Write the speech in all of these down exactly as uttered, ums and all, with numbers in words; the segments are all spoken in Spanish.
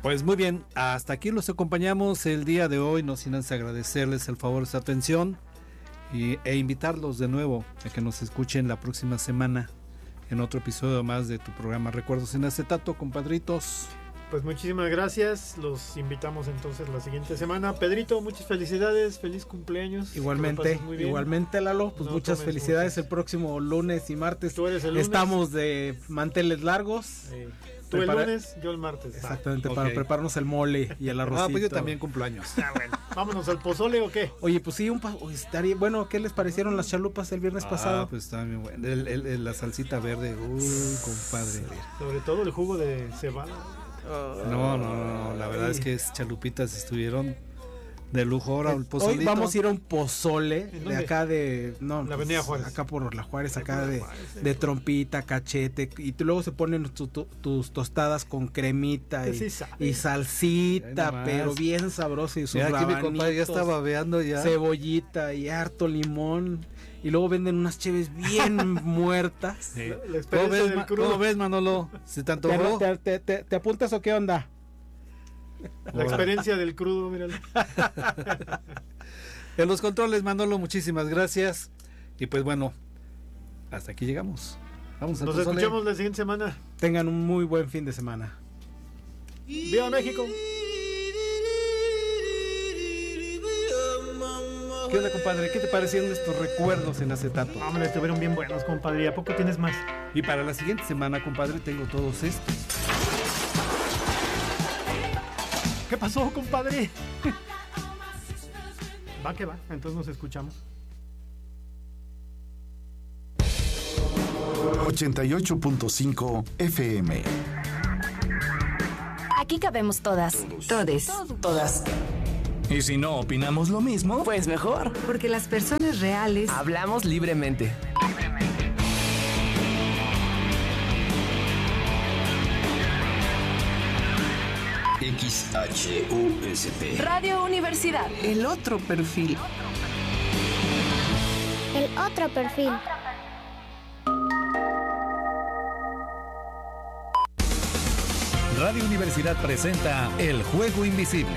Pues muy bien, hasta aquí los acompañamos el día de hoy, no sin antes agradecerles el favor de su atención y, e invitarlos de nuevo a que nos escuchen la próxima semana en otro episodio más de tu programa Recuerdos en Acetato, compadritos. Pues muchísimas gracias, los invitamos entonces la siguiente semana. Pedrito, muchas felicidades, feliz cumpleaños. Igualmente, igualmente Lalo, pues no muchas felicidades muchas. El próximo lunes y martes. Tú eres el lunes. Estamos de manteles largos. Sí. Tú Prepara... el lunes, yo el martes. Exactamente, ah, para okay. prepararnos el mole y el arrocito. Ah, pues yo también cumplo años. Ah, bueno. Vámonos al pozole o qué. Oye, pues sí, un pa... estaría bueno. ¿Qué les parecieron las chalupas el viernes ah, pasado? Ah, pues está bien bueno. El, el, el, la salsita verde, uy, compadre. Sobre todo el jugo de cebada. No, no, no, la verdad es que es chalupitas estuvieron de lujo. Ahora el pozolito. Hoy vamos a ir a un pozole de acá de no, la Avenida Juárez. Acá por la Juárez, acá de, de trompita, cachete y tú luego se ponen tu, tu, tus tostadas con cremita y, sí y salsita, pero bien sabrosa y sus Mira, aquí mi compadre ya está babeando ya. Cebollita y harto limón. Y luego venden unas cheves bien muertas. Sí. La, la ¿Cómo, ves, ma- ¿Cómo ves, Manolo? ¿Se te antojó? ¿Te, te, te, ¿Te apuntas o qué onda? La experiencia del crudo, míralo. En los controles, Manolo, muchísimas gracias. Y pues bueno, hasta aquí llegamos. Vamos a Nos pozole. escuchamos la siguiente semana. Tengan un muy buen fin de semana. ¡Viva México! ¿Qué onda, compadre? ¿Qué te parecieron estos recuerdos en acetato? Hombre, estuvieron bien buenos, compadre. ¿Y a poco tienes más? Y para la siguiente semana, compadre, tengo todos estos. ¿Qué pasó, compadre? Va que va, entonces nos escuchamos. ochenta y ocho punto cinco F M. Aquí cabemos todas. Todes. Todas. Y si no opinamos lo mismo, pues mejor. Porque las personas reales hablamos libremente. X H U S T Radio Universidad. El otro perfil. El otro perfil. Radio Universidad presenta El Juego Invisible.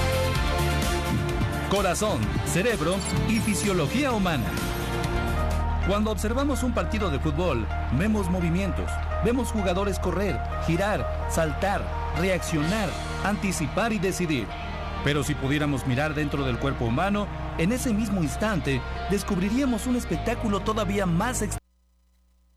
Corazón, cerebro y fisiología humana. Cuando observamos un partido de fútbol, vemos movimientos, vemos jugadores correr, girar, saltar, reaccionar, anticipar y decidir. Pero si pudiéramos mirar dentro del cuerpo humano, en ese mismo instante, descubriríamos un espectáculo todavía más extraordinario.